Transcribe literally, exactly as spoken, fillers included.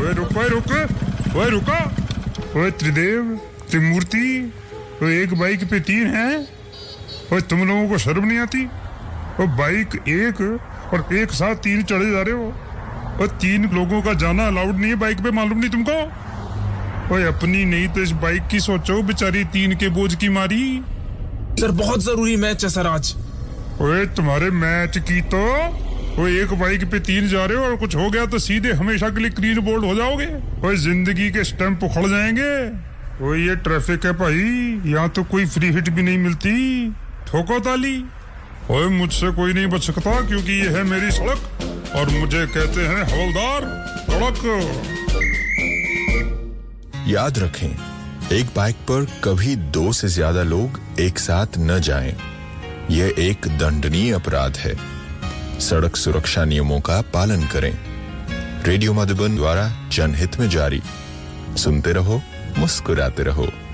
ओए रुक ओए रुक ओए रुका ओए त्रिदेव त्रिमूर्ति ओए एक बाइक पे तीन हैं ओए तुम लोगों को शर्म नहीं आती ओए बाइक एक और एक साथ तीन चढ़े जा रहे हो और तीन लोगों का जाना अलाउड नहीं है बाइक पे मालूम नहीं तुमको ओए अपनी नहीं तो इस बाइक की सोचो बेचारी तीन के बोझ की मारी सर बहुत जरूरी मैच है सर आज ओए तुम्हारे मैच की तो ओए एक बाइक पे तीन जा रहे हो और कुछ हो गया तो सीधे हमेशा के लिए क्लीन बोल्ड हो जाओगे ओए जिंदगी के स्टैंप उखड़ जाएंगे ओए ये ट्रैफिक है भाई यहाँ तो कोई फ्री हिट भी नहीं मिलती ठोको ताली ओए मुझसे कोई नहीं बच सकता क्योंकि ये है मेरी सड़क और मुझे कहते हैं हवलदार सड़क। याद रखें, एक बाइक पर कभी दो से ज्यादा लोग एक साथ न जाएं। यह एक दंडनीय अपराध है। सड़क सुरक्षा नियमों का पालन करें। रेडियो मधुबन द्वारा जनहित में जारी। सुनते रहो, मुस्कुराते रहो।